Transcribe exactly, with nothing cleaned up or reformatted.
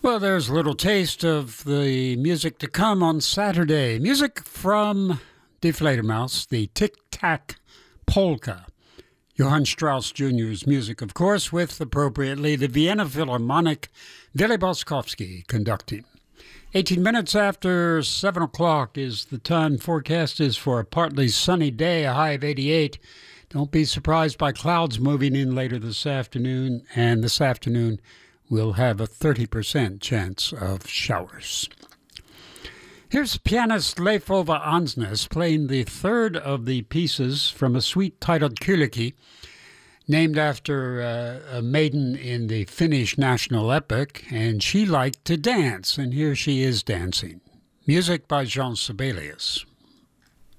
Well, there's a little taste of the music to come on Saturday. Music from Die Fledermaus, the Tic Tac Polka. Johann Strauss Junior's music, of course, with appropriately the Vienna Philharmonic, Willy Boskowski conducting. eighteen minutes after seven o'clock is the time. Forecast is for a partly sunny day, a high of eighty-eight. Don't be surprised by clouds moving in later this afternoon, and this afternoon we'll have a thirty percent chance of showers. Here's pianist Leif Ove Ansnes playing the third of the pieces from a suite titled Kyllikki, named after uh, a maiden in the Finnish national epic, and she liked to dance, and here she is dancing. Music by Jean Sibelius.